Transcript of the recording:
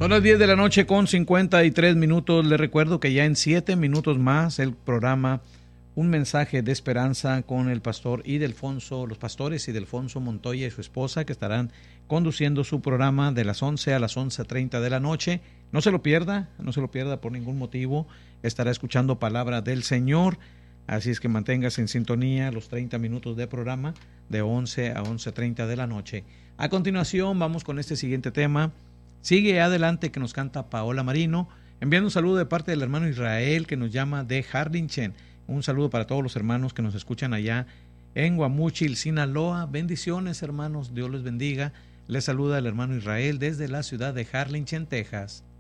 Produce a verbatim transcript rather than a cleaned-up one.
Son las diez de la noche con cincuenta y tres minutos. Les recuerdo que ya en siete minutos más el programa Un Mensaje de Esperanza con el pastor Ildefonso, los pastores Ildefonso Montoya y su esposa, que estarán conduciendo su programa de las once a las once treinta de la noche. No se lo pierda, no se lo pierda por ningún motivo. Estará escuchando palabra del Señor. Así es que manténgase en sintonía los treinta minutos de programa de once a once treinta de la noche. A continuación vamos con este siguiente tema. Sigue adelante, que nos canta Paola Marino, enviando un saludo de parte del hermano Israel, que nos llama de Harlingen. Un saludo para todos los hermanos que nos escuchan allá en Guamúchil, Sinaloa. Bendiciones, hermanos, Dios les bendiga. Les saluda el hermano Israel desde la ciudad de Harlingen, Texas.